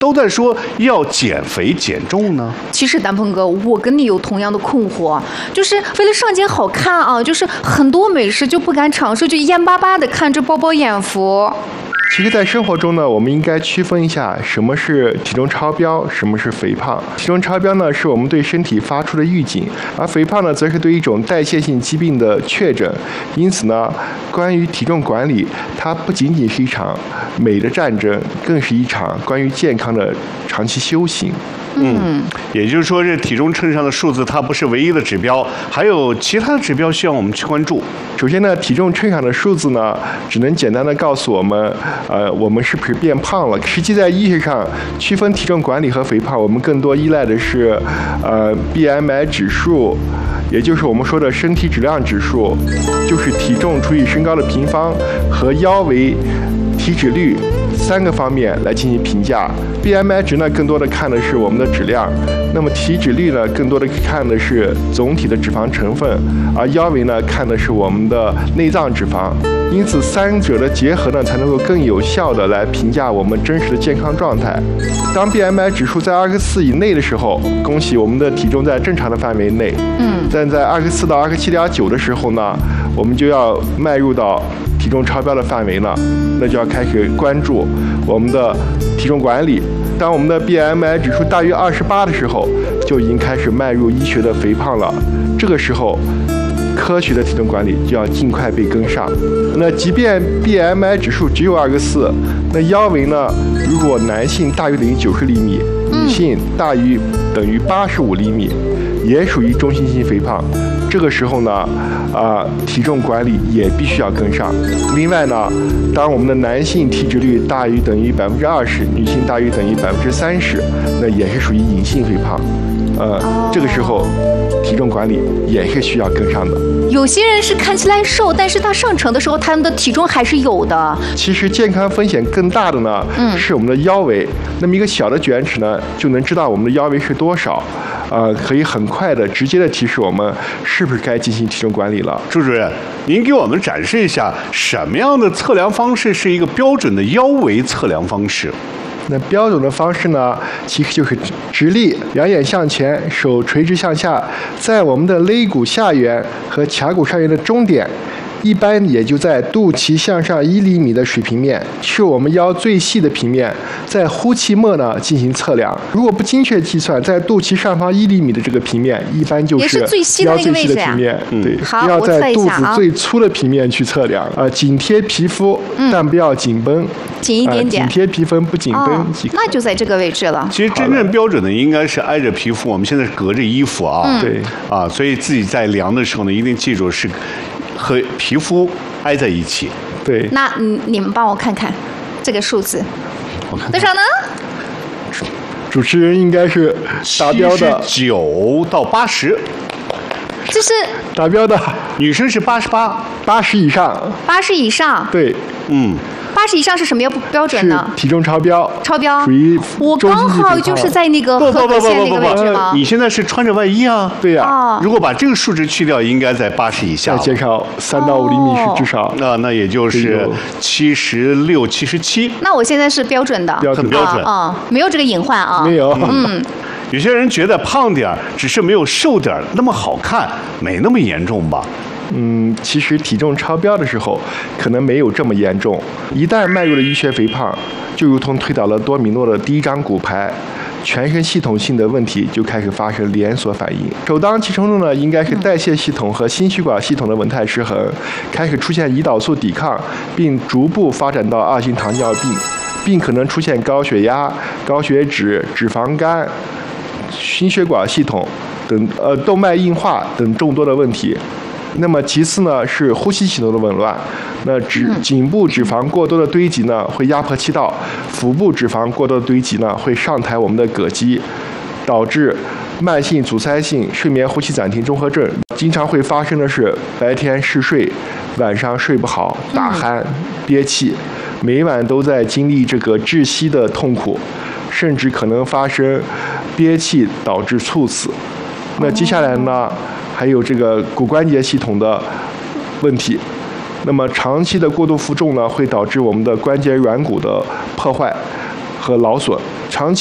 都在说要减肥减重呢？ 其实丹鹏哥，我跟你有同样的困惑，就是为了上镜好看啊，就是很多美食就不敢尝试，就眼巴巴的看着饱饱眼福。 其实，在生活中呢，我们应该区分一下什么是体重超标，什么是肥胖。体重超标呢，是我们对身体发出的预警，而肥胖呢，则是对一种代谢性疾病的确诊。因此呢，关于体重管理，它不仅仅是一场美的战争，更是一场关于健康的长期修行。 也就是说，这体重秤上的数字它不是唯一的指标，还有其他的指标需要我们去关注。 首先呢，体重秤上的数字呢，只能简单的告诉我们，我们是不是变胖了。实际在医学上区分体重管理和肥胖，我们更多依赖的是BMI 指数，也就是我们说的身体质量指数，就是体重除以身高的平方和腰围、体脂率3个方面来进行评价。BMI 值呢，更多的看的是我们的质量，那么体脂率呢，更多的看的是总体的脂肪成分，而腰围呢，看的是我们的内脏脂肪。因此，三者的结合呢，才能够更有效的来评价我们真实的健康状态。当 BMI 指数在24以内的时候，恭喜我们的体重在正常的范围内。但在24到27.9的时候呢，我们就要迈入到体重超标的范围了，那就要开始关注我们的体重管理。当我们的 BMI 指数大于28的时候，就已经开始迈入医学的肥胖了。这个时候，科学的体重管理就要尽快被跟上。那即便 BMI 指数只有24，那腰围呢？如果男性大于等于90厘米，女性大于等于85厘米，也属于中性性肥胖。这个时候呢，体重管理也必须要跟上。另外呢，当我们的男性体脂率大于等于20%，女性大于等于30%，那也是属于隐性肥胖。这个时候体重管理也是需要跟上的。 有些人是看起来瘦，但是他上称的时候，他们的体重还是有的。 其实健康风险更大的呢，是我们的腰围。那么一个小的卷尺呢，就能知道我们的腰围是多少，可以很快的、直接的提示我们是不是该进行体重管理了。 朱主任，您给我们展示一下什么样的测量方式是一个标准的腰围测量方式？ 那标准的方式呢，其实就是直立，两眼向前，手垂直向下，在我们的肋骨下缘和髂骨上缘的中点，一般也就在肚脐向上1厘米的水平面，是我们腰最细的平面。在呼气末呢进行测量，如果不精确计算，在肚脐上方1厘米的这个平面，一般就是腰最细的平面。对， 好， 要在肚子最粗的平面去测量，紧贴皮肤，但不要紧绷， 紧一点点， 紧贴皮肤不紧绷。 那就在这个位置了。 其实真正标准的应该是挨着皮肤，我们现在是隔着衣服啊， 对啊，所以自己在量的时候呢，一定记住是和皮肤挨在一起。 对， 那你们帮我看看这个数字，多少呢？ 主持人应该是达标的 ，79到80， 这是达标的。 女生是88，80 以上。 80以上。 对 ，80以上是什么标准呢？ 是体重超标。 超标。 属于我刚好就是在那个合格线那个位置吗？ 你现在是穿着外衣啊。 对呀。 如果把这个数值去掉，应该在80以下。 再减少3到5厘米是至少。 那也就是76、77。 那我现在是标准的， 很标准啊，没有这个隐患啊。 没有。 有些人觉得胖点儿，只是没有瘦点儿那么好看，没那么严重吧？ 其实体重超标的时候，可能没有这么严重。一旦迈入了医学肥胖，就如同推倒了多米诺的第一张骨牌，全身系统性的问题就开始发生连锁反应。首当其冲的呢，应该是代谢系统和心血管系统的稳态失衡，开始出现胰岛素抵抗，并逐步发展到2型糖尿病，并可能出现高血压、高血脂、脂肪肝、心血管系统等动脉硬化等众多的问题。那么其次呢是呼吸系统的紊乱，那颈部脂肪过多的堆积呢会压迫气道，腹部脂肪过多的堆积呢会上抬我们的膈肌，导致慢性阻塞性睡眠呼吸暂停综合症。经常会发生的是白天嗜睡，晚上睡不好，打鼾、憋气，每晚都在经历这个窒息的痛苦，甚至可能发生憋气导致猝死。那接下来呢还有这个骨关节系统的问题，那么长期的过度负重呢，会导致我们的关节软骨的破坏和劳损， 长期